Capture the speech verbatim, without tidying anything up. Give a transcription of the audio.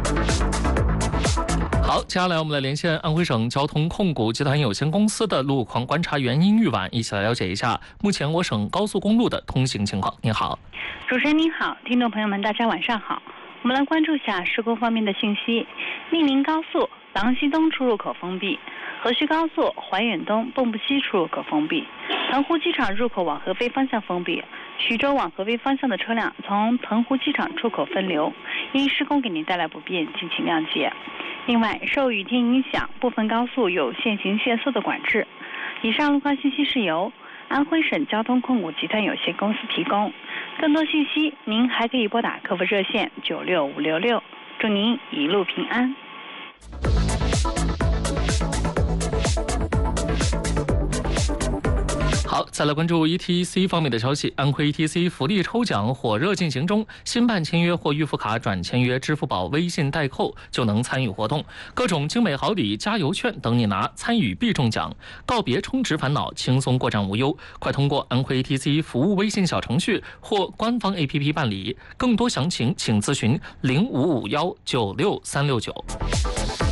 好，接下来我们来连线安徽省交通控股集团有限公司的路况观察员殷玉婉，一起来了解一下目前我省高速公路的通行情况。您好。 主持人您好，听众朋友们大家晚上好。我们来关注一下施工方面的信息。密宁高速郎西东出入口封闭，河徐高速怀远东蚌埠西出入口封闭，腾湖机场入口往合肥方向封闭，徐州往合肥方向的车辆从腾湖机场出口分流，因施工给您带来不便，敬请谅解。另外，受雨天影响，部分高速有限行限速的管制。以上路况信息是由安徽省交通控股集团有限公司提供。更多信息，您还可以拨打客服热线九六五六六。祝您一路平安。 好，再来关注 E T C 方面的消息。安徽 E T C 福利抽奖火热进行中，新办签约或预付卡转签约支付宝微信代扣就能参与活动，各种精美好礼、加油券等你拿，参与必中奖。告别充值烦恼，轻松过站无忧。快通过安徽 E T C 服务微信小程序或官方 A P P 办理。更多详情请咨询零五五幺九六三六九。